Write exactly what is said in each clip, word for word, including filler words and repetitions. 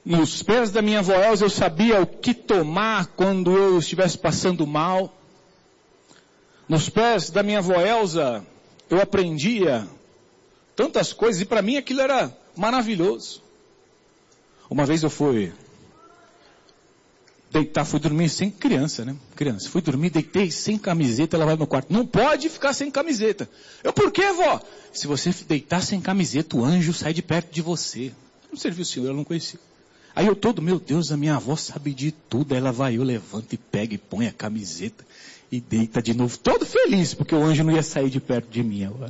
Nos pés da minha avó Elza eu sabia o que tomar quando eu estivesse passando mal. Nos pés da minha avó Elza eu aprendia tantas coisas e para mim aquilo era maravilhoso. Uma vez eu fui deitar, fui dormir sem criança, né? Criança. Fui dormir, deitei sem camiseta, ela vai no meu quarto. Não pode ficar sem camiseta. Eu, por quê, vó? Se você deitar sem camiseta, o anjo sai de perto de você. Não serviu o senhor, ela não conhecia. Aí eu todo, meu Deus, a minha avó sabe de tudo. Ela vai, eu levanto e pega e põe a camiseta e deita de novo. Todo feliz, porque o anjo não ia sair de perto de mim agora.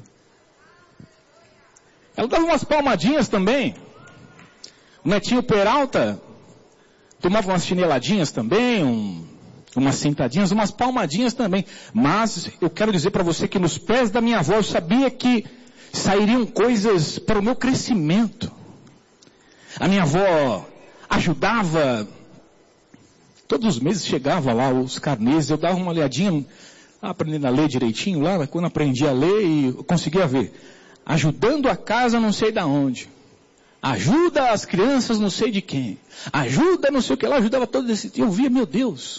Ela dava umas palmadinhas também. O netinho Peralta tomava umas chineladinhas também, um, umas sentadinhas, umas palmadinhas também. Mas eu quero dizer para você que nos pés da minha avó eu sabia que sairiam coisas para o meu crescimento. A minha avó ajudava, todos os meses chegava lá os carnês, eu dava uma olhadinha, aprendendo a ler direitinho lá, mas quando aprendi a ler eu conseguia ver. Ajudando a casa não sei da onde. Ajuda as crianças não sei de quem. Ajuda não sei o que. Ela ajudava todo esse tempo. Eu via, meu Deus.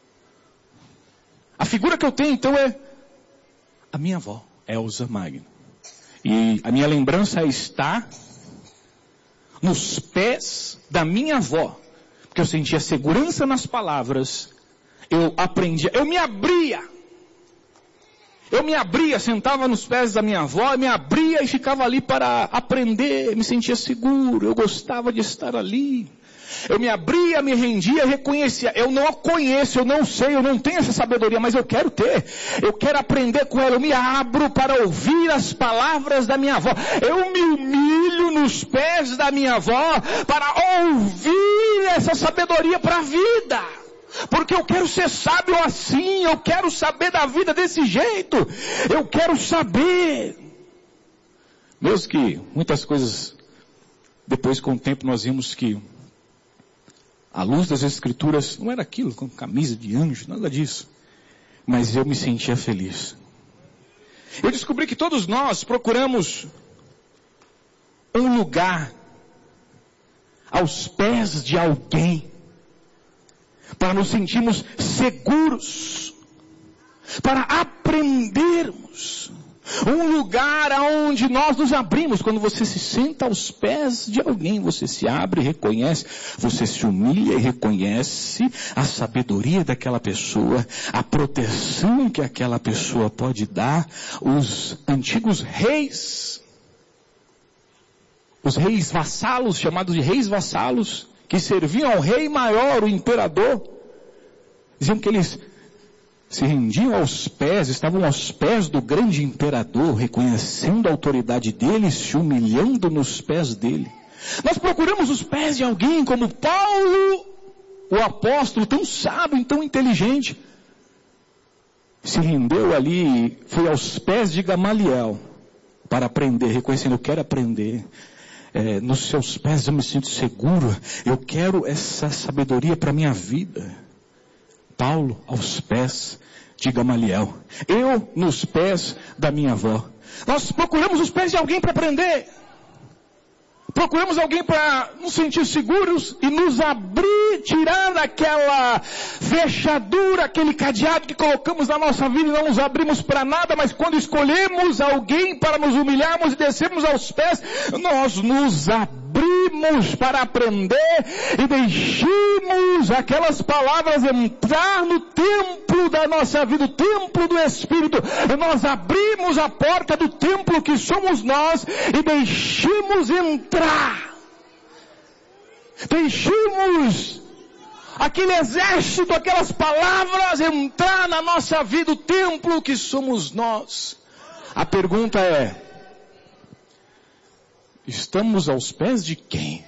A figura que eu tenho então é a minha avó, Elza Magno. E a minha lembrança está nos pés da minha avó. Porque eu sentia segurança nas palavras. Eu aprendia, eu me abria. Eu me abria, sentava nos pés da minha avó, me abria e ficava ali para aprender, me sentia seguro, eu gostava de estar ali. Eu me abria, me rendia, reconhecia. Eu não a conheço, eu não sei, eu não tenho essa sabedoria, mas eu quero ter. Eu quero aprender com ela, eu me abro para ouvir as palavras da minha avó. Eu me humilho nos pés da minha avó para ouvir essa sabedoria para a vida. Porque eu quero ser sábio assim, eu quero saber da vida desse jeito, eu quero saber. Mesmo que muitas coisas, depois com o tempo nós vimos que a luz das escrituras não era aquilo, com camisa de anjo, nada disso. Mas eu me sentia feliz. Eu descobri que todos nós procuramos um lugar aos pés de alguém, para nos sentirmos seguros, para aprendermos, um lugar aonde nós nos abrimos. Quando você se senta aos pés de alguém, você se abre e reconhece, você se humilha e reconhece a sabedoria daquela pessoa, a proteção que aquela pessoa pode dar. Os antigos reis, os reis vassalos, chamados de reis vassalos, que serviam ao rei maior, o imperador, diziam que eles se rendiam aos pés, estavam aos pés do grande imperador, reconhecendo a autoridade dele, se humilhando nos pés dele. Nós procuramos os pés de alguém como Paulo, o apóstolo, tão sábio, tão inteligente, se rendeu ali, foi aos pés de Gamaliel, para aprender, reconhecendo, eu quero aprender. É, nos seus pés eu me sinto seguro, eu quero essa sabedoria para a minha vida. Paulo aos pés de Gamaliel, eu nos pés da minha avó. Nós procuramos os pés de alguém para aprender, procuramos alguém para nos sentir seguros e nos abrir, tirar daquela fechadura, aquele cadeado que colocamos na nossa vida e não nos abrimos para nada, mas quando escolhemos alguém para nos humilharmos e descermos aos pés, nós nos abrimos para aprender e deixamos aquelas palavras entrar no templo da nossa vida, o templo do Espírito. E nós abrimos a porta do templo que somos nós e deixamos entrar. Deixemos aquele exército, aquelas palavras entrar na nossa vida, o templo que somos nós. A pergunta é, estamos aos pés de quem?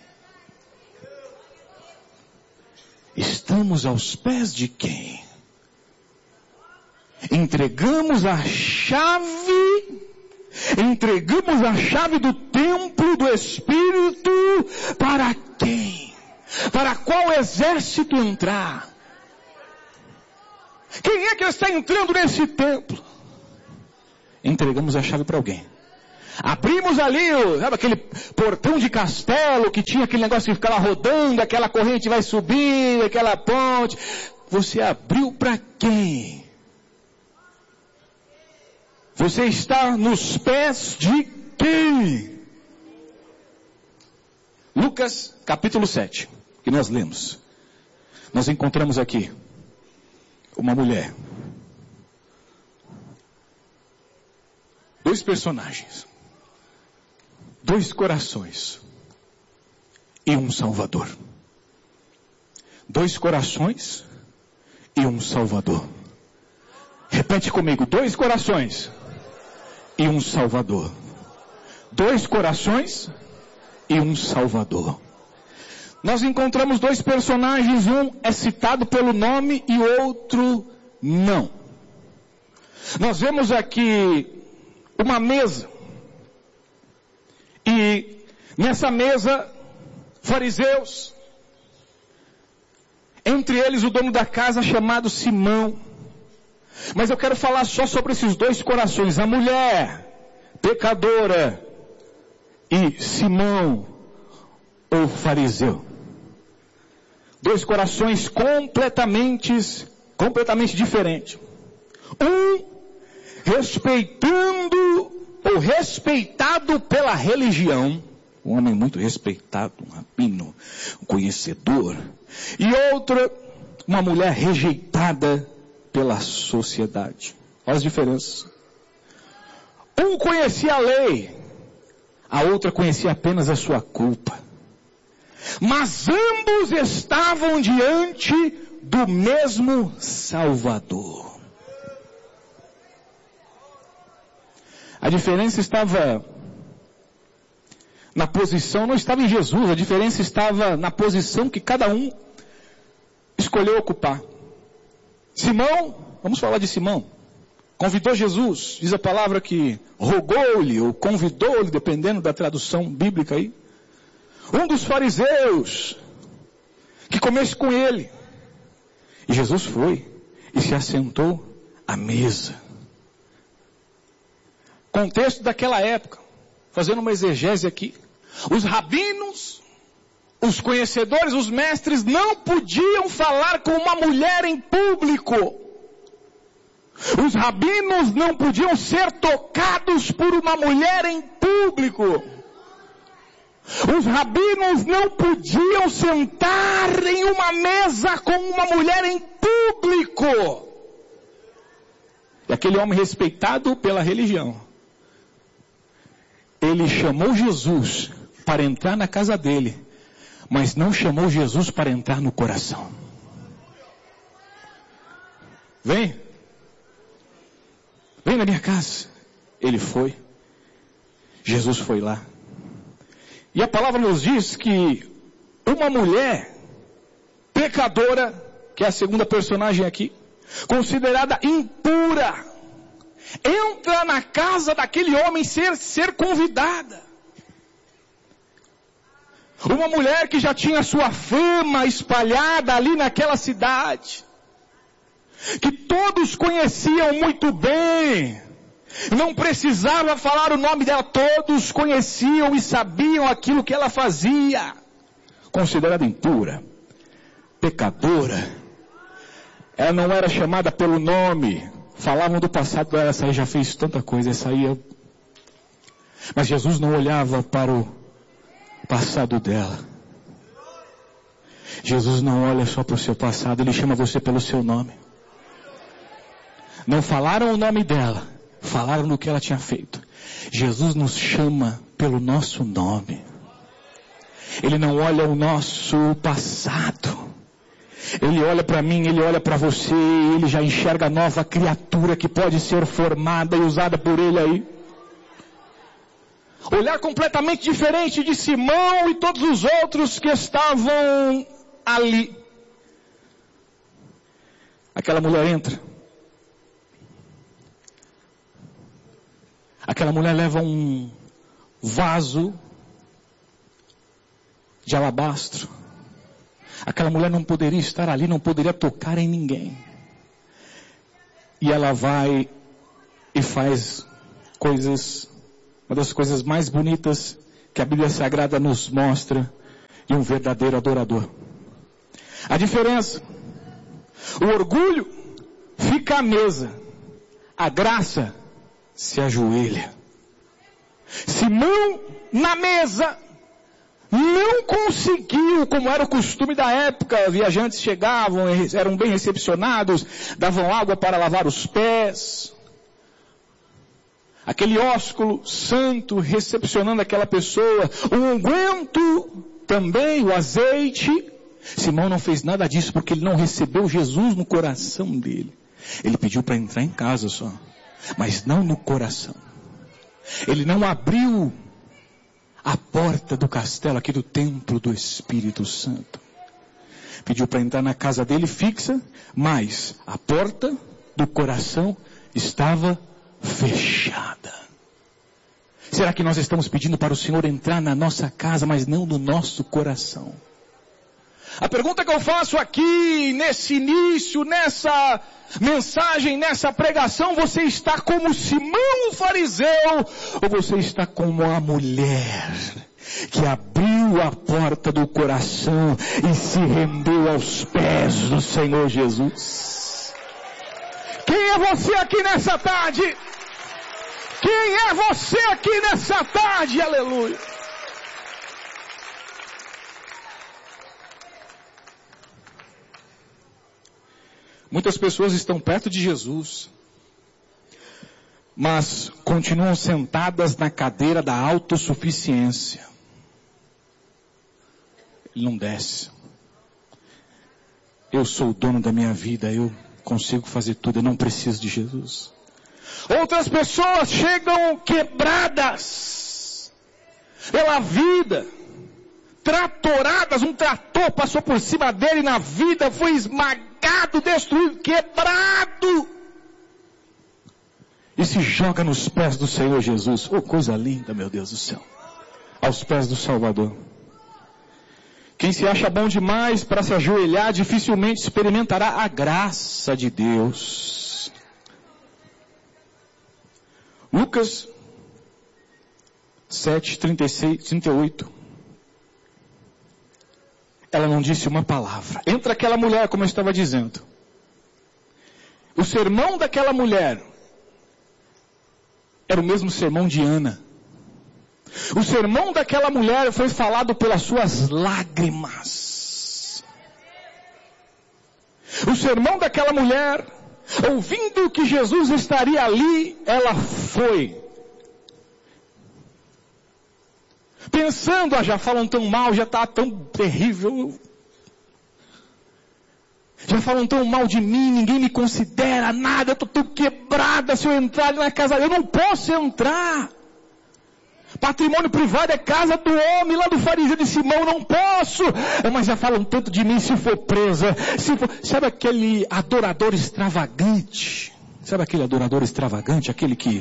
Estamos aos pés de quem? Entregamos a chave, entregamos a chave do templo do Espírito para quem? Para qual exército entrar? Quem é que está entrando nesse templo? Entregamos a chave para alguém. Abrimos ali, sabe, aquele portão de castelo que tinha aquele negócio que ficava rodando, aquela corrente vai subir, aquela ponte. Você abriu para quem? Você está nos pés de quem? Lucas capítulo sete, que nós lemos. Nós encontramos aqui uma mulher. Dois personagens. Dois corações. E um Salvador. Dois corações e um Salvador. Repete comigo. Dois corações e um Salvador. Dois corações e um Salvador. Nós encontramos dois personagens, um é citado pelo nome e o outro não. Nós vemos aqui uma mesa. E nessa mesa, fariseus, entre eles o dono da casa chamado Simão. Mas eu quero falar só sobre esses dois corações, a mulher pecadora e Simão, o fariseu. Dois corações completamente, completamente diferentes. Um respeitando ou respeitado pela religião, um homem muito respeitado, um rabino, um conhecedor, e outra, uma mulher rejeitada pela sociedade. Olha as diferenças. Um conhecia a lei, a outra conhecia apenas a sua culpa. Mas ambos estavam diante do mesmo Salvador. A diferença estava na posição, não estava em Jesus, a diferença estava na posição que cada um escolheu ocupar. Simão, vamos falar de Simão, convidou Jesus, diz a palavra que rogou-lhe ou convidou-lhe, dependendo da tradução bíblica aí, um dos fariseus, que comesse com ele. E Jesus foi e se assentou à mesa. Contexto daquela época, fazendo uma exegese aqui. Os rabinos, os conhecedores, os mestres não podiam falar com uma mulher em público. Os rabinos não podiam ser tocados por uma mulher em público. Os rabinos não podiam sentar em uma mesa com uma mulher em público. E aquele homem respeitado pela religião, ele chamou Jesus para entrar na casa dele, mas não chamou Jesus para entrar no coração. Vem. Vem na minha casa. Ele foi. Jesus foi lá. E a palavra nos diz que uma mulher pecadora, que é a segunda personagem aqui, considerada impura, entra na casa daquele homem ser, ser convidada. Uma mulher que já tinha sua fama espalhada ali naquela cidade, que todos conheciam muito bem, não precisava falar o nome dela, todos conheciam e sabiam aquilo que ela fazia. Considerada impura, pecadora, ela não era chamada pelo nome. Falavam do passado dela, essa aí já fez tanta coisa, essa aí eu... Mas Jesus não olhava para o passado dela. Jesus não olha só para o seu passado, Ele chama você pelo seu nome. Não falaram o nome dela, falaram no que ela tinha feito. Jesus nos chama pelo nosso nome. Ele não olha o nosso passado. Ele olha para mim, Ele olha para você, Ele já enxerga a nova criatura que pode ser formada e usada por Ele aí. Olhar completamente diferente de Simão e todos os outros que estavam ali. Aquela mulher entra. Aquela mulher leva um vaso de alabastro. Aquela mulher não poderia estar ali, não poderia tocar em ninguém. E ela vai e faz coisas Uma das coisas mais bonitas que a Bíblia Sagrada nos mostra de um verdadeiro adorador. A diferença: o orgulho fica à mesa, a graça se ajoelha. Simão, na mesa, não conseguiu, como era o costume da época, viajantes chegavam, eram bem recepcionados, davam água para lavar os pés. Aquele ósculo santo recepcionando aquela pessoa, o unguento também, o azeite. Simão não fez nada disso porque ele não recebeu Jesus no coração dele. Ele pediu para entrar em casa só, mas não no coração. Ele não abriu a porta do castelo aqui do templo do Espírito Santo. Pediu para entrar na casa dele fixa, mas a porta do coração estava fechada. Será que nós estamos pedindo para o Senhor entrar na nossa casa, mas não no nosso coração? A pergunta que eu faço aqui, nesse início, nessa mensagem, nessa pregação: você está como Simão o fariseu, ou você está como a mulher que abriu a porta do coração e se rendeu aos pés do Senhor Jesus? Quem é você aqui nessa tarde? Quem é você aqui nessa tarde? Aleluia! Muitas pessoas estão perto de Jesus, mas continuam sentadas na cadeira da autossuficiência. Ele não desce. Eu sou o dono da minha vida, eu consigo fazer tudo, eu não preciso de Jesus. Outras pessoas chegam quebradas pela vida, tratoradas, um trator passou por cima dele na vida, foi esmagado, destruído, quebrado, e se joga nos pés do Senhor Jesus. Oh, coisa linda, meu Deus do céu, aos pés do Salvador. Quem se acha bom demais para se ajoelhar, dificilmente experimentará a graça de Deus. Lucas sete, trinta e seis, trinta e oito. Ela não disse uma palavra. Entra aquela mulher, como eu estava dizendo. O sermão daquela mulher era o mesmo sermão de Ana. O sermão daquela mulher foi falado pelas suas lágrimas. O sermão daquela mulher, ouvindo que Jesus estaria ali, ela foi. Pensando: ah, já falam tão mal, já está tão terrível. Já falam tão mal de mim, ninguém me considera nada, eu estou tão quebrada, se eu entrar ali na casa, eu não posso entrar. Patrimônio privado é casa do homem, lá do fariseu de Simão, não posso. Mas já falam tanto de mim, se for presa, se for... Sabe aquele adorador extravagante? Sabe aquele adorador extravagante? Aquele que...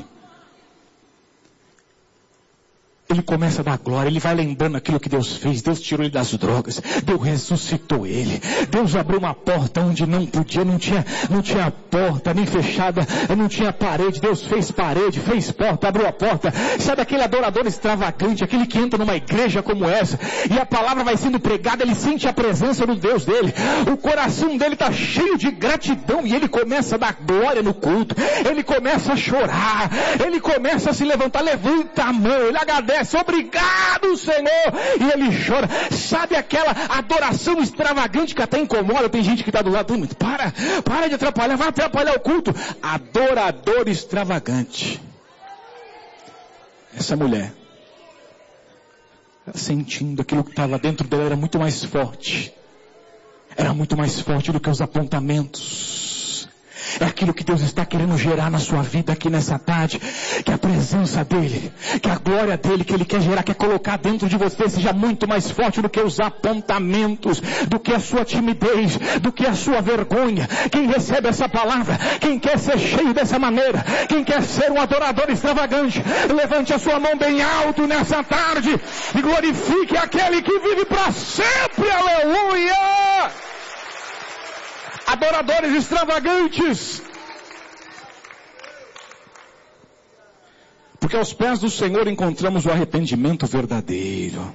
ele começa a dar glória, ele vai lembrando aquilo que Deus fez. Deus tirou ele das drogas, Deus ressuscitou ele, Deus abriu uma porta onde não podia, não tinha, não tinha porta nem fechada, não tinha parede, Deus fez parede, fez porta, abriu a porta. Sabe aquele adorador extravagante, aquele que entra numa igreja como essa, e a palavra vai sendo pregada, ele sente a presença do Deus dele, o coração dele está cheio de gratidão, e ele começa a dar glória no culto, ele começa a chorar, ele começa a se levantar, levanta a mão, ele agradece, obrigado Senhor, e ele chora. Sabe aquela adoração extravagante que até incomoda? Tem gente que está do lado, para, para de atrapalhar, vai atrapalhar o culto. Adorador extravagante. Essa mulher, sentindo aquilo que estava dentro dela, era muito mais forte, era muito mais forte do que os apontamentos. É aquilo que Deus está querendo gerar na sua vida aqui nessa tarde, que a presença dEle, que a glória dEle, que Ele quer gerar, quer colocar dentro de você, seja muito mais forte do que os apontamentos, do que a sua timidez, do que a sua vergonha. Quem recebe essa palavra, quem quer ser cheio dessa maneira, quem quer ser um adorador extravagante, levante a sua mão bem alto nessa tarde e glorifique aquele que vive para sempre, aleluia! Adoradores extravagantes. Porque porque aos pés do Senhor encontramos o arrependimento verdadeiro.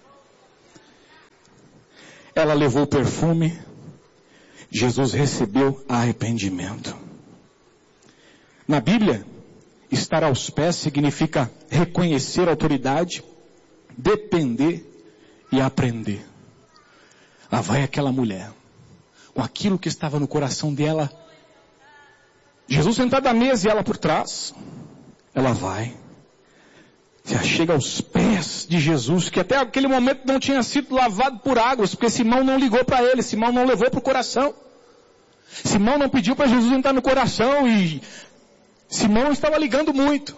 Ela levou o perfume, Jesus recebeu arrependimento. Na Bíblia, estar aos pés significa reconhecer a autoridade, depender e aprender. Lá vai aquela mulher, com aquilo que estava no coração dela. Jesus sentado à mesa e ela por trás. Ela vai, se achega aos pés de Jesus, que até aquele momento não tinha sido lavado por águas, porque Simão não ligou para ele, Simão não levou para o coração. Simão não pediu para Jesus entrar no coração e Simão estava ligando muito.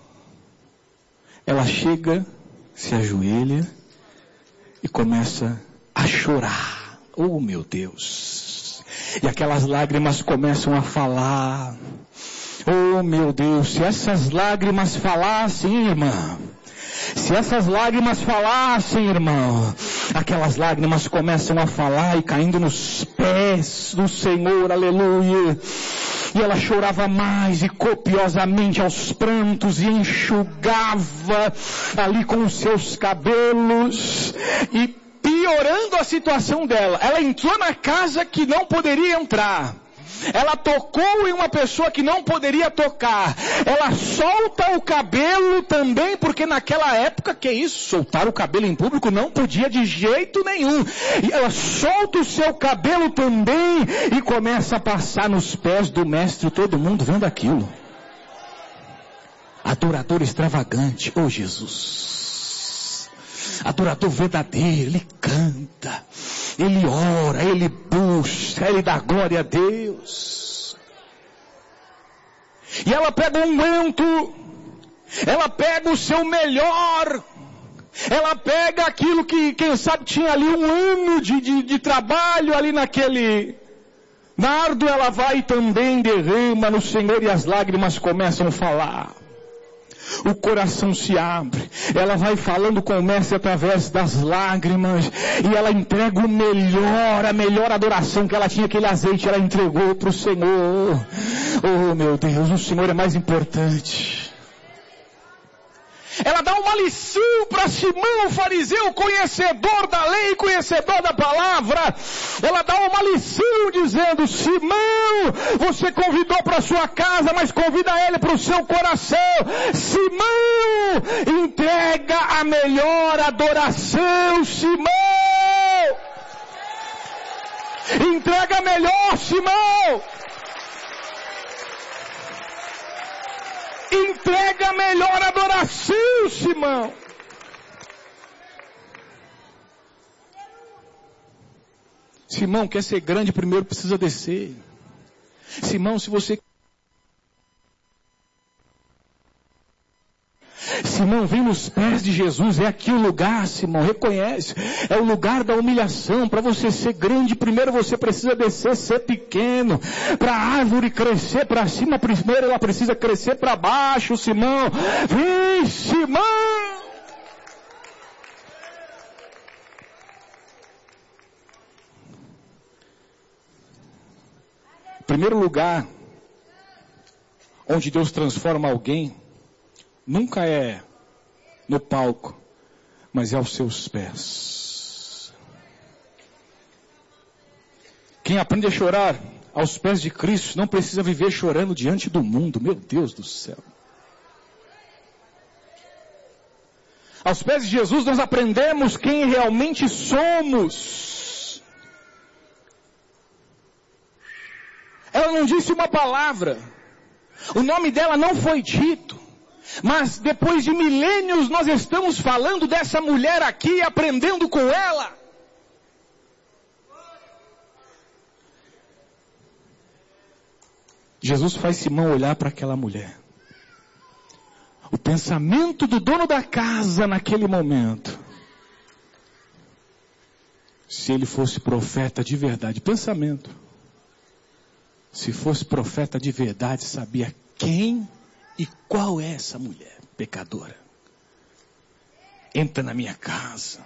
Ela chega, se ajoelha e começa a chorar. Oh, meu Deus! E aquelas lágrimas começam a falar. Oh, meu Deus, se essas lágrimas falassem, irmã, se essas lágrimas falassem, irmão, aquelas lágrimas começam a falar e caindo nos pés do Senhor, aleluia. E ela chorava mais e copiosamente aos prantos e enxugava ali com os seus cabelos e piorando a situação dela. Ela entrou na casa que não poderia entrar. Ela tocou em uma pessoa que não poderia tocar. Ela solta o cabelo também, porque naquela época, que isso, soltar o cabelo em público não podia de jeito nenhum. E ela solta o seu cabelo também e começa a passar nos pés do mestre, todo mundo vendo aquilo. Adorador extravagante, oh Jesus. Adorador verdadeiro, ele canta, ele ora, ele busca, ele dá glória a Deus. E ela pega um manto, ela pega o seu melhor, ela pega aquilo que, quem sabe, tinha ali um ano de, de, de trabalho ali naquele nardo, ela vai e também derrama no Senhor e as lágrimas começam a falar. O coração se abre, ela vai falando com o mestre através das lágrimas, e ela entrega o melhor, a melhor adoração que ela tinha, aquele azeite, ela entregou para o Senhor. Oh, meu Deus, o Senhor é mais importante. Ela dá uma lição para Simão, o fariseu, conhecedor da lei, conhecedor da palavra. Ela dá uma lição dizendo: Simão, você convidou para sua casa, mas convida ele para o seu coração. Simão, entrega a melhor adoração, Simão. Entrega melhor, Simão. Entrega a melhor adoração, Simão. Simão, quer ser grande, primeiro precisa descer. Simão, se você... Simão, vem nos pés de Jesus, é aqui o lugar, Simão, reconhece, é o lugar da humilhação. Para você ser grande, primeiro você precisa descer, ser pequeno. Para a árvore crescer para cima, primeiro ela precisa crescer para baixo, Simão. Vem, Simão! Primeiro lugar onde Deus transforma alguém nunca é no palco, mas é aos seus pés. Quem aprende a chorar aos pés de Cristo não precisa viver chorando diante do mundo. Meu Deus do céu. Aos pés de Jesus nós aprendemos quem realmente somos. Ela não disse uma palavra. O nome dela não foi dito. Mas depois de milênios nós estamos falando dessa mulher aqui, aprendendo com ela. Jesus faz Simão olhar para aquela mulher. O pensamento do dono da casa naquele momento. Se ele fosse profeta de verdade, pensamento. Se fosse profeta de verdade, sabia quem e qual é essa mulher pecadora. Entra na minha casa.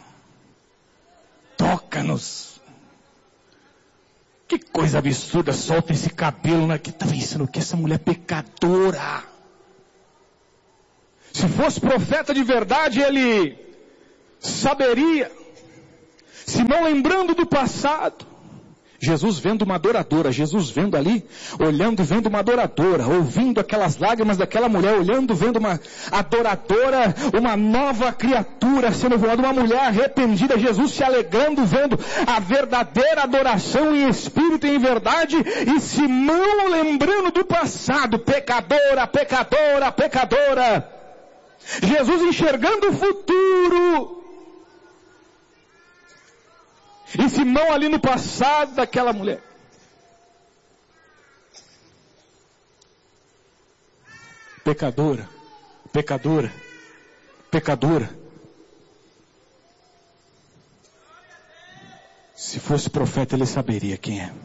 Toca-nos. Que coisa absurda, solta esse cabelo, né? Que tá pensando que essa mulher pecadora. Se fosse profeta de verdade, ele saberia. Simão lembrando do passado. Jesus vendo uma adoradora, Jesus vendo ali, olhando e vendo uma adoradora, ouvindo aquelas lágrimas daquela mulher, olhando, vendo uma adoradora, uma nova criatura sendo formada, uma mulher arrependida, Jesus se alegrando, vendo a verdadeira adoração em espírito e em verdade, e Simão lembrando do passado, pecadora, pecadora, pecadora. Jesus enxergando o futuro. E Simão ali no passado daquela mulher. Pecadora, pecadora, pecadora. Se fosse profeta, ele saberia quem é.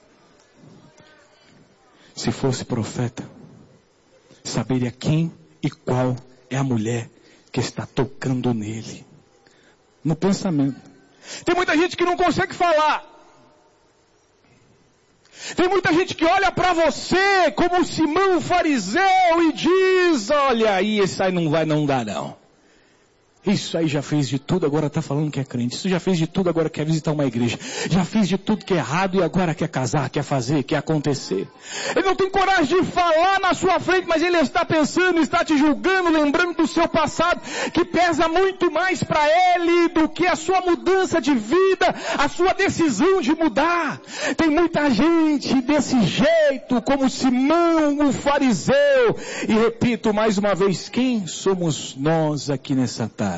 Se fosse profeta, saberia quem e qual é a mulher que está tocando nele. No pensamento. Tem muita gente que não consegue falar. Tem muita gente que olha para você como Simão fariseu e diz, olha aí, esse aí não vai, não dá não. Isso aí já fez de tudo, agora está falando que é crente. Isso já fez de tudo, agora quer visitar uma igreja. Já fez de tudo que é errado e agora quer casar, quer fazer, quer acontecer. Ele não tem coragem de falar na sua frente, mas ele está pensando, está te julgando, lembrando do seu passado, que pesa muito mais para ele do que a sua mudança de vida, a sua decisão de mudar. Tem muita gente desse jeito, como Simão, o fariseu. E repito mais uma vez, quem somos nós aqui nessa tarde?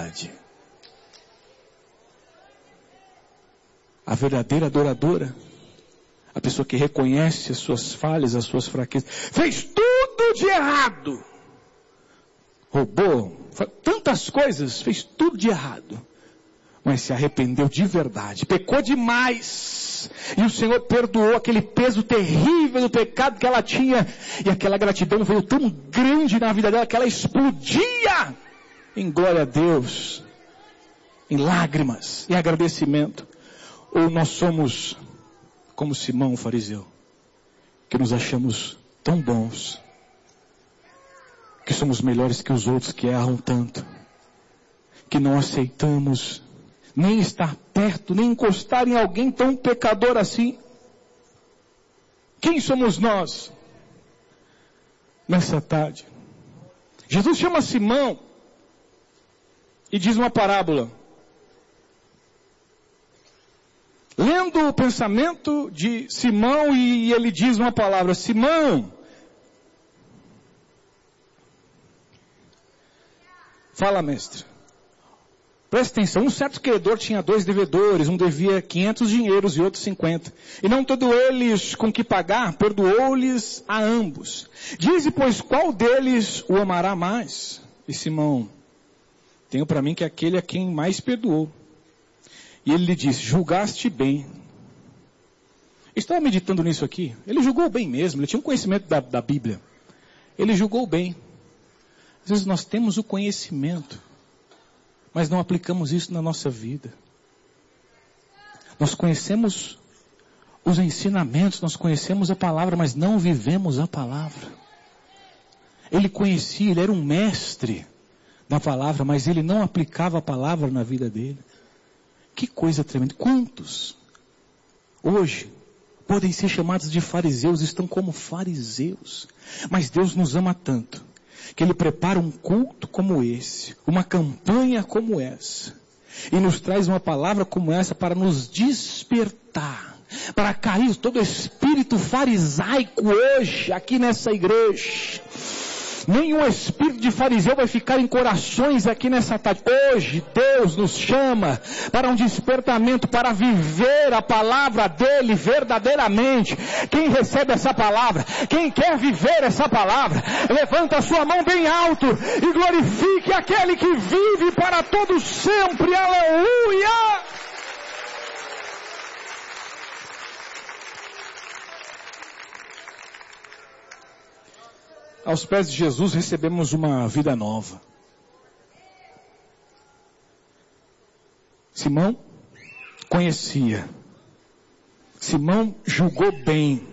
A verdadeira adoradora, a pessoa que reconhece as suas falhas, as suas fraquezas, fez tudo de errado, roubou, tantas coisas, fez tudo de errado, mas se arrependeu de verdade, pecou demais, e o Senhor perdoou aquele peso terrível do pecado que ela tinha, e aquela gratidão veio tão grande na vida dela que ela explodia em glória a Deus, em lágrimas, em agradecimento. Ou nós somos como Simão o fariseu, que nos achamos tão bons, que somos melhores que os outros que erram tanto, que não aceitamos nem estar perto, nem encostar em alguém tão pecador assim. Quem somos nós nessa tarde? Jesus chama Simão e diz uma parábola. Lendo o pensamento de Simão, e ele diz uma palavra: Simão, fala, mestre. Presta atenção, um certo credor tinha dois devedores, um devia quinhentos dinheiros e outro cinquenta. E não tendo eles com que pagar, perdoou-lhes a ambos. Dize, pois, qual deles o amará mais? E Simão: tenho para mim que aquele a quem mais perdoou. E ele lhe disse: julgaste bem. Eu estava meditando nisso aqui. Ele julgou bem mesmo, ele tinha um conhecimento da, da Bíblia. Ele julgou bem. Às vezes nós temos o conhecimento, mas não aplicamos isso na nossa vida. Nós conhecemos os ensinamentos, nós conhecemos a palavra, mas não vivemos a palavra. Ele conhecia, ele era um mestre da palavra, mas ele não aplicava a palavra na vida dele. Que coisa tremenda. Quantos hoje podem ser chamados de fariseus, estão como fariseus, mas Deus nos ama tanto que Ele prepara um culto como esse, uma campanha como essa, e nos traz uma palavra como essa para nos despertar, para cair todo o espírito farisaico hoje aqui nessa igreja. Nenhum espírito de fariseu vai ficar em corações aqui nessa tarde. Hoje Deus nos chama para um despertamento, para viver a palavra dele verdadeiramente. Quem recebe essa palavra, quem quer viver essa palavra, levanta a sua mão bem alto e glorifique aquele que vive para todo sempre. Aleluia! Aos pés de Jesus recebemos uma vida nova. Simão conhecia. Simão julgou bem.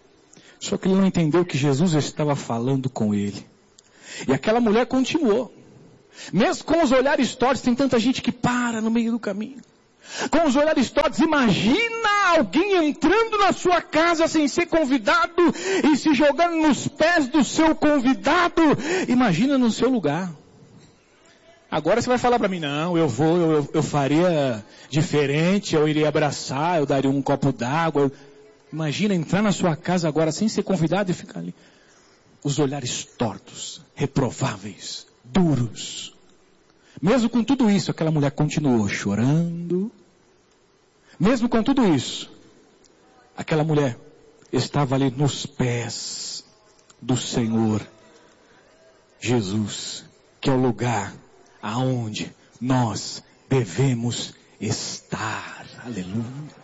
Só que ele não entendeu que Jesus estava falando com ele. E aquela mulher continuou. Mesmo com os olhares tortos, tem tanta gente que para no meio do caminho. Com os olhares tortos, imagina alguém entrando na sua casa sem ser convidado e se jogando nos pés do seu convidado. Imagina no seu lugar. Agora você vai falar para mim, não, eu vou, eu, eu faria diferente, eu iria abraçar, eu daria um copo d'água. Imagina entrar na sua casa agora sem ser convidado e ficar ali. Os olhares tortos, reprováveis, duros. Mesmo com tudo isso, aquela mulher continuou chorando. Mesmo com tudo isso, aquela mulher estava ali nos pés do Senhor Jesus, que é o lugar aonde nós devemos estar. Aleluia.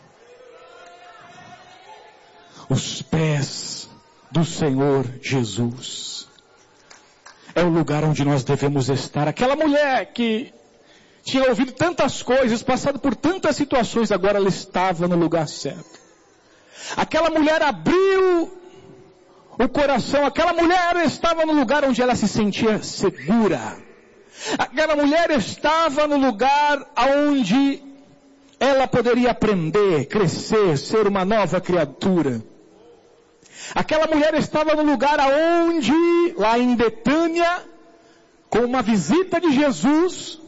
Os pés do Senhor Jesus é o lugar onde nós devemos estar. Aquela mulher que tinha ouvido tantas coisas, passado por tantas situações, agora ela estava no lugar certo. Aquela mulher abriu o coração, aquela mulher estava no lugar onde ela se sentia segura. Aquela mulher estava no lugar onde ela poderia aprender, crescer, ser uma nova criatura. Aquela mulher estava no lugar aonde, lá em Betânia, com uma visita de Jesus,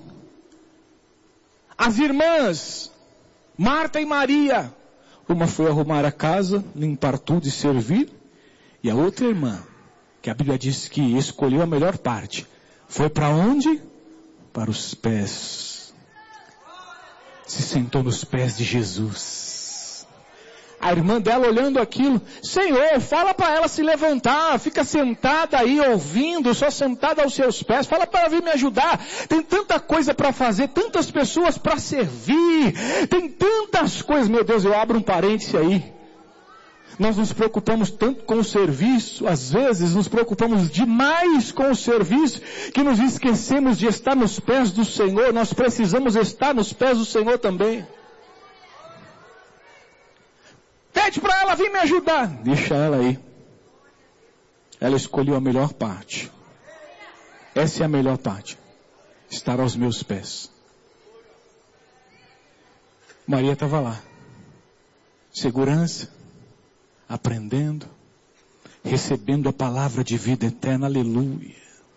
as irmãs, Marta e Maria, uma foi arrumar a casa, limpar tudo e servir, e a outra irmã, que a Bíblia diz que escolheu a melhor parte, foi para onde? Para os pés. Se sentou nos pés de Jesus. A irmã dela olhando aquilo, Senhor, fala para ela se levantar, fica sentada aí ouvindo, só sentada aos seus pés, fala para ela vir me ajudar, tem tanta coisa para fazer, tantas pessoas para servir, tem tantas coisas, meu Deus, eu abro um parêntese aí. Nós nos preocupamos tanto com o serviço, às vezes nos preocupamos demais com o serviço, que nos esquecemos de estar nos pés do Senhor. Nós precisamos estar nos pés do Senhor também. Pede para ela vir me ajudar. Deixa ela aí. Ela escolheu a melhor parte. Essa é a melhor parte. Estar aos meus pés. Maria estava lá. Segurança. Aprendendo. Recebendo a palavra de vida eterna. Aleluia.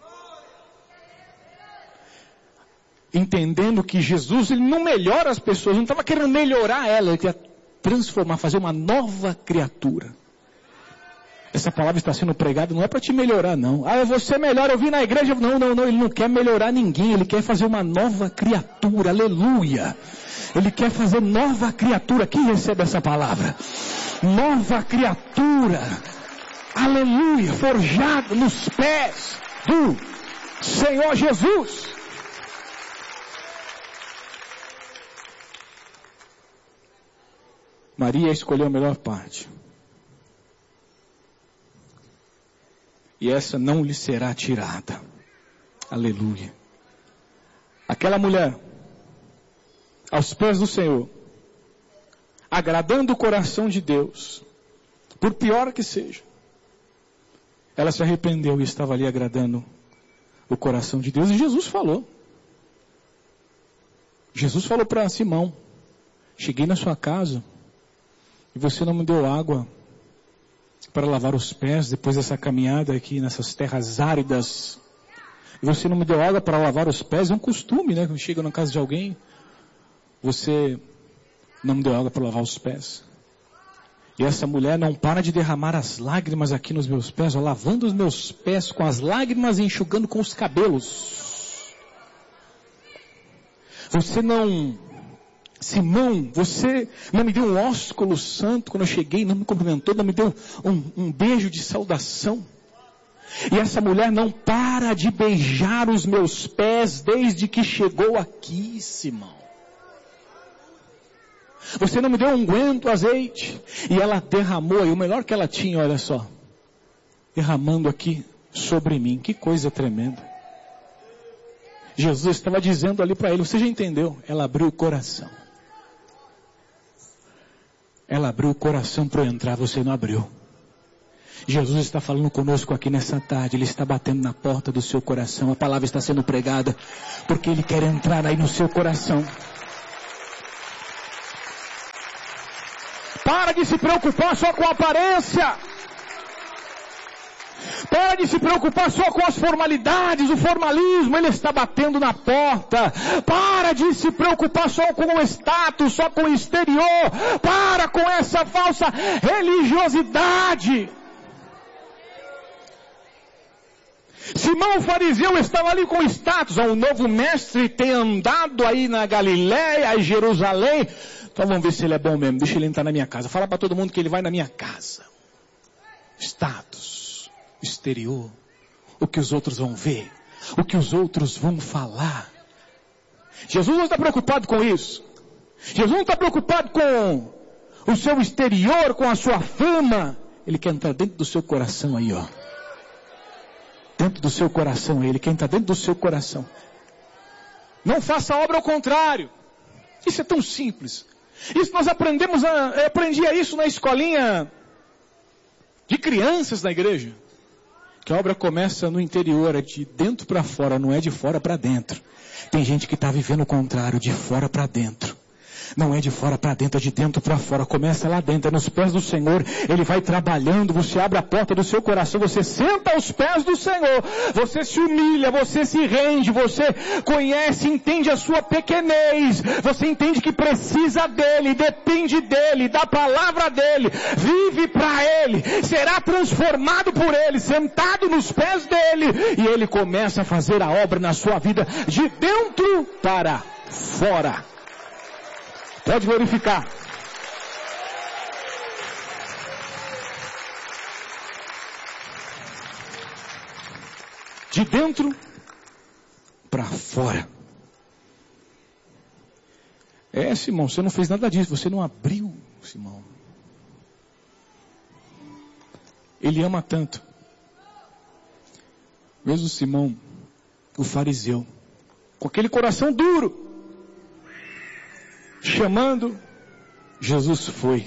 Entendendo que Jesus, ele não melhora as pessoas. Não estava querendo melhorar ela. Ele queria transformar, fazer uma nova criatura. Essa palavra está sendo pregada, não é para te melhorar não. Ah, você melhor, eu vim na igreja. Não, não, não, ele não quer melhorar ninguém, ele quer fazer uma nova criatura, aleluia. Ele quer fazer nova criatura. Quem recebe essa palavra? Nova criatura, aleluia, forjada nos pés do Senhor Jesus. Maria escolheu a melhor parte. E essa não lhe será tirada. Aleluia. Aquela mulher, aos pés do Senhor, agradando o coração de Deus, por pior que seja, ela se arrependeu e estava ali agradando o coração de Deus. E Jesus falou. Jesus falou para Simão, cheguei na sua casa, e você não me deu água para lavar os pés depois dessa caminhada aqui nessas terras áridas. E você não me deu água para lavar os pés. É um costume, né? Quando chega na casa de alguém, você não me deu água para lavar os pés. E essa mulher não para de derramar as lágrimas aqui nos meus pés, ó, lavando os meus pés com as lágrimas e enxugando com os cabelos. Você não... Simão, você não me deu um ósculo santo quando eu cheguei, não me cumprimentou, não me deu um, um beijo de saudação. E essa mulher não para de beijar os meus pés desde que chegou aqui, Simão. Você não me deu unguento, azeite. E ela derramou, e o melhor que ela tinha, olha só, derramando aqui sobre mim. Que coisa tremenda. Jesus estava dizendo ali para ele, você já entendeu? Ela abriu o coração. Ela abriu o coração para eu entrar, você não abriu. Jesus está falando conosco aqui nessa tarde. Ele está batendo na porta do seu coração. A palavra está sendo pregada porque Ele quer entrar aí no seu coração. Para de se preocupar só com a aparência. Para de se preocupar só com as formalidades, o formalismo. Ele está batendo na porta. Para de se preocupar só com o status, só com o exterior. Para com essa falsa religiosidade. Simão o fariseu estava ali com status. O novo mestre tem andado aí na Galileia e Jerusalém. Então vamos ver se ele é bom mesmo. Deixa ele entrar na minha casa. Fala para todo mundo que ele vai na minha casa. Status, exterior. O que os outros vão ver. O que os outros vão falar. Jesus não está preocupado com isso. Jesus não está preocupado com o seu exterior, com a sua fama. Ele quer entrar dentro do seu coração aí, ó. Dentro do seu coração, Ele quer entrar dentro do seu coração. Não faça obra ao contrário. Isso é tão simples. Isso nós aprendemos, a, eu aprendia isso na escolinha de crianças na igreja. Que a obra começa no interior, é de dentro para fora, não é de fora para dentro. Tem gente que está vivendo o contrário, de fora para dentro. Não é de fora para dentro, é de dentro para fora. Começa lá dentro, é nos pés do Senhor. Ele vai trabalhando, você abre a porta do seu coração, você senta aos pés do Senhor. Você se humilha, você se rende, você conhece, entende a sua pequenez. Você entende que precisa dEle, depende dEle, da palavra dEle. Vive para Ele, será transformado por Ele, sentado nos pés dEle. E Ele começa a fazer a obra na sua vida, de dentro para fora. Pode verificar. De dentro para fora. É, Simão, você não fez nada disso. Você não abriu, Simão. Ele ama tanto. Mesmo Simão, o fariseu, com aquele coração duro, chamando, Jesus foi.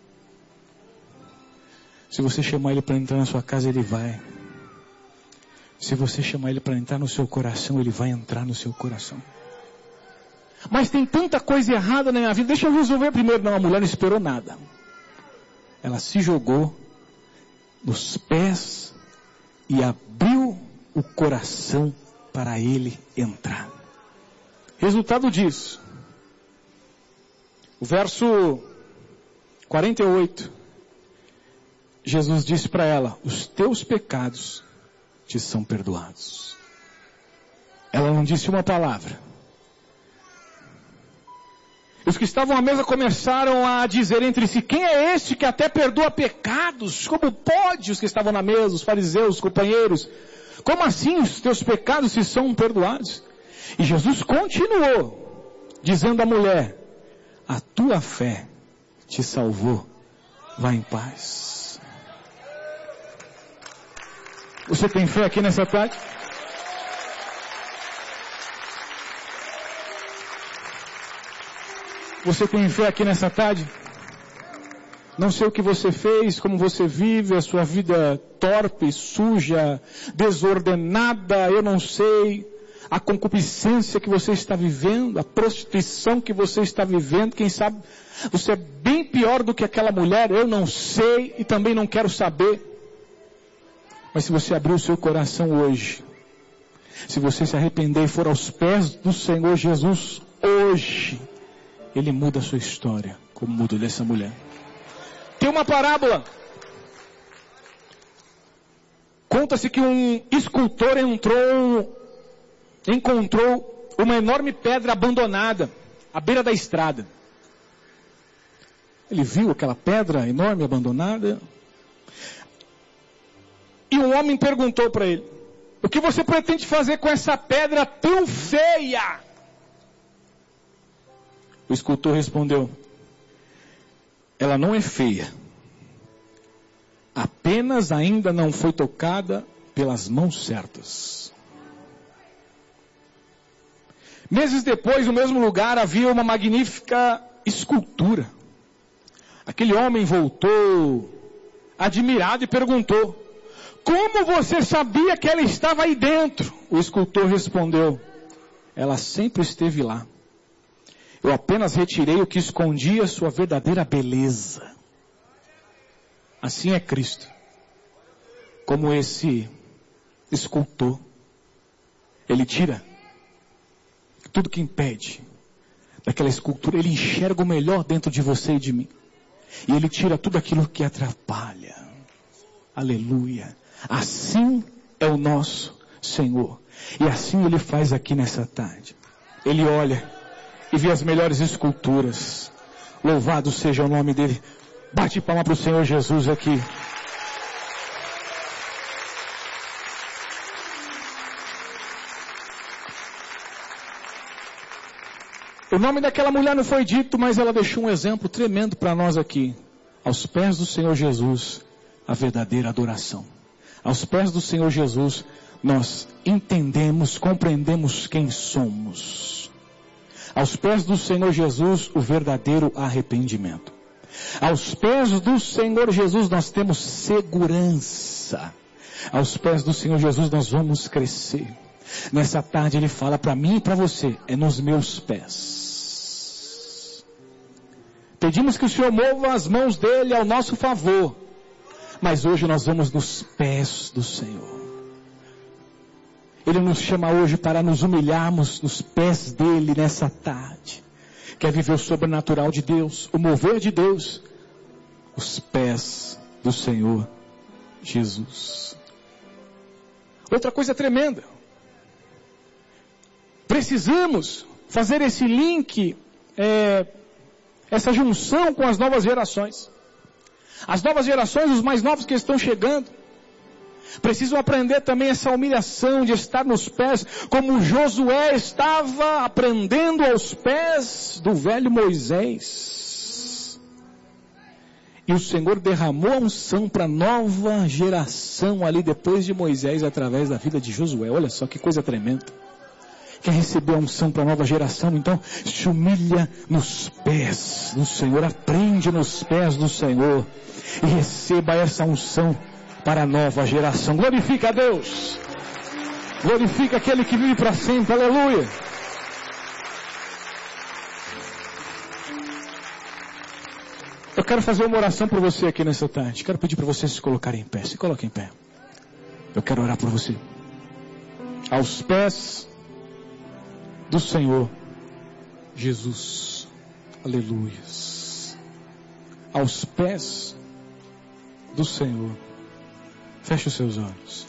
Se você chamar Ele para entrar na sua casa, Ele vai. Se você chamar Ele para entrar no seu coração, Ele vai entrar no seu coração. Mas tem tanta coisa errada na minha vida. Deixa eu resolver primeiro. Não, a mulher não esperou nada. Ela se jogou nos pés e abriu o coração para Ele entrar. Resultado disso, o verso quarenta e oito, Jesus disse para ela: os teus pecados te são perdoados. Ela não disse uma palavra. Os que estavam à mesa começaram a dizer entre si: quem é este que até perdoa pecados? Como pode? Os que estavam na mesa, os fariseus, os companheiros, como assim os teus pecados se são perdoados? E Jesus continuou dizendo à mulher: a tua fé te salvou, vá em paz. Você tem fé aqui nessa tarde? Você tem fé aqui nessa tarde? Não sei o que você fez, como você vive, a sua vida torpe, suja, desordenada, eu não sei. A concupiscência que você está vivendo, a prostituição que você está vivendo, quem sabe você é bem pior do que aquela mulher, eu não sei e também não quero saber. Mas se você abrir o seu coração hoje, se você se arrepender e for aos pés do Senhor Jesus hoje, Ele muda a sua história, como mudou dessa mulher. Tem uma parábola. Conta-se que um escultor entrou, encontrou uma enorme pedra abandonada à beira da estrada. Ele viu aquela pedra enorme abandonada. E um homem perguntou para ele: o que você pretende fazer com essa pedra tão feia? O escultor respondeu: ela não é feia, apenas ainda não foi tocada pelas mãos certas. Meses depois, no mesmo lugar, havia uma magnífica escultura. Aquele homem voltou admirado, e perguntou: como você sabia que ela estava aí dentro? O escultor respondeu: ela sempre esteve lá. Eu apenas retirei o que escondia sua verdadeira beleza. Assim é Cristo. Como esse escultor, ele tira tudo que impede daquela escultura. Ele enxerga o melhor dentro de você e de mim. E ele tira tudo aquilo que atrapalha. Aleluia. Assim é o nosso Senhor. E assim ele faz aqui nessa tarde. Ele olha e vê as melhores esculturas. Louvado seja o nome dele. Bate palma para o Senhor Jesus aqui. O nome daquela mulher não foi dito, mas ela deixou um exemplo tremendo para nós aqui. Aos pés do Senhor Jesus, a verdadeira adoração. Aos pés do Senhor Jesus, nós entendemos, compreendemos quem somos. Aos pés do Senhor Jesus, o verdadeiro arrependimento. Aos pés do Senhor Jesus, nós temos segurança. Aos pés do Senhor Jesus, nós vamos crescer. Nessa tarde ele fala para mim e para você: é nos meus pés. Pedimos que o Senhor mova as mãos dele ao nosso favor. Mas hoje nós vamos nos pés do Senhor. Ele nos chama hoje para nos humilharmos nos pés dele nessa tarde. Quer viver o sobrenatural de Deus, o mover de Deus, os pés do Senhor Jesus. Outra coisa tremenda. Precisamos fazer esse link, é, essa junção com as novas gerações. As novas gerações, os mais novos que estão chegando, precisam aprender também essa humilhação de estar nos pés, como Josué estava aprendendo aos pés do velho Moisés. E o Senhor derramou a unção para a nova geração ali depois de Moisés, através da vida de Josué. Olha só que coisa tremenda. Quer receber a unção para a nova geração? Então se humilha nos pés do Senhor, aprende nos pés do Senhor e receba essa unção para a nova geração. Glorifica a Deus, glorifica aquele que vive para sempre, aleluia. Eu quero fazer uma oração por você aqui nessa tarde. Quero pedir para você se colocar em pé. Se coloque em pé. Eu quero orar por você. Aos pés do Senhor Jesus, aleluia. Aos pés do Senhor. Feche os seus olhos.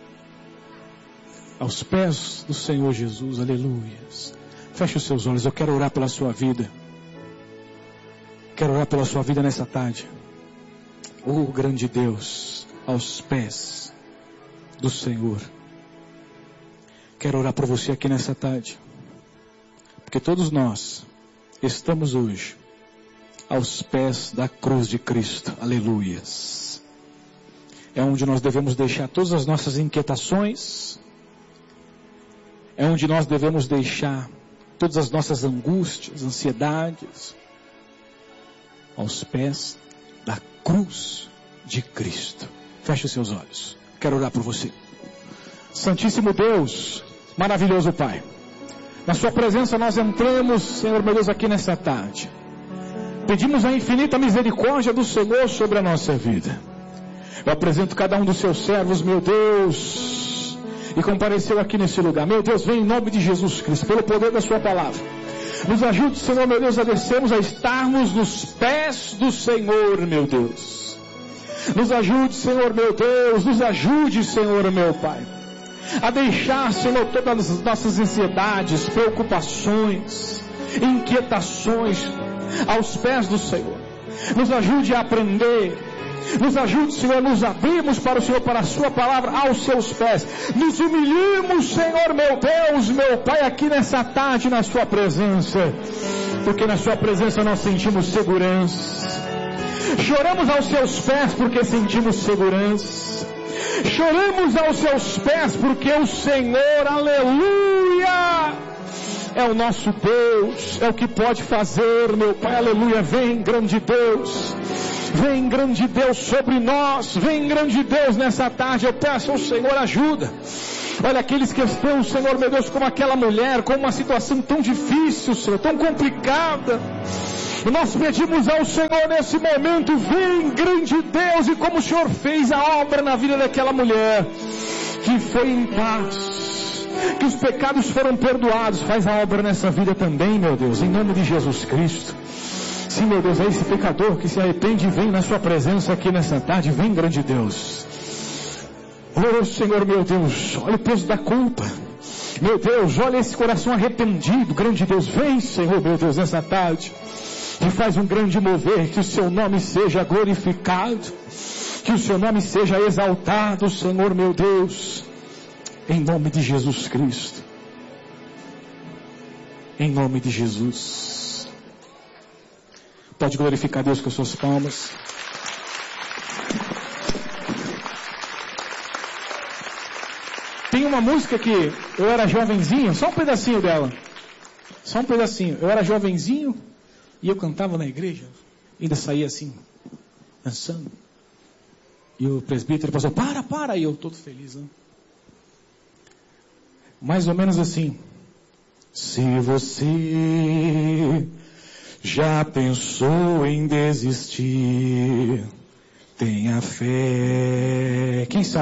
Aos pés do Senhor Jesus, aleluia. Feche os seus olhos. Eu quero orar pela sua vida. Quero orar pela sua vida nessa tarde. Oh, grande Deus, aos pés do Senhor. Quero orar por você aqui nessa tarde. Porque todos nós estamos hoje aos pés da cruz de Cristo. Aleluias. É onde nós devemos deixar todas as nossas inquietações. É onde nós devemos deixar todas as nossas angústias, ansiedades. Aos pés da cruz de Cristo. Feche os seus olhos. Quero orar por você. Santíssimo Deus, maravilhoso Pai. Na sua presença nós entramos, Senhor meu Deus, aqui nessa tarde. Pedimos a infinita misericórdia do Senhor sobre a nossa vida. Eu apresento cada um dos seus servos, meu Deus, e compareceu aqui nesse lugar. Meu Deus, vem em nome de Jesus Cristo, pelo poder da sua palavra. Nos ajude, Senhor meu Deus, a descermos, a estarmos nos pés do Senhor, meu Deus. Nos ajude, Senhor meu Deus, nos ajude, Senhor meu Pai, a deixar, Senhor, todas as nossas ansiedades, preocupações, inquietações aos pés do Senhor. Nos ajude a aprender. Nos ajude, Senhor, a nos abrirmos para o Senhor, para a sua palavra aos seus pés. Nos humilhemos, Senhor, meu Deus, meu Pai, aqui nessa tarde na sua presença. Porque na sua presença nós sentimos segurança. Choramos aos seus pés porque sentimos segurança. Choramos aos seus pés porque o Senhor, aleluia, é o nosso Deus, é o que pode fazer, meu Pai, aleluia. Vem, grande Deus. Vem, grande Deus, sobre nós. Vem, grande Deus, nessa tarde. Eu peço ao Senhor ajuda. Olha, aqueles que estão, Senhor, meu Deus, como aquela mulher, com uma situação tão difícil, Senhor, tão complicada. E nós pedimos ao Senhor nesse momento, vem, grande Deus, e como o Senhor fez a obra na vida daquela mulher, que foi em paz, que os pecados foram perdoados, faz a obra nessa vida também, meu Deus, em nome de Jesus Cristo. Sim, meu Deus, é esse pecador que se arrepende e vem na sua presença aqui nessa tarde, vem, grande Deus. Oh, Senhor, meu Deus, olha o peso da culpa. Meu Deus, olha esse coração arrependido, grande Deus, vem, Senhor, meu Deus, nessa tarde. E faz um grande mover, que o seu nome seja glorificado, que o seu nome seja exaltado, Senhor, meu Deus, em nome de Jesus Cristo. Em nome de Jesus. Pode glorificar Deus com suas palmas. Tem uma música que eu era jovenzinho, só um pedacinho dela. Só um pedacinho. Eu era jovenzinho e eu cantava na igreja. Ainda saía assim, dançando. E o presbítero passou, para, para. E eu todo feliz, né? Mais ou menos assim. Se você já pensou em desistir, tenha fé. Quem sabe?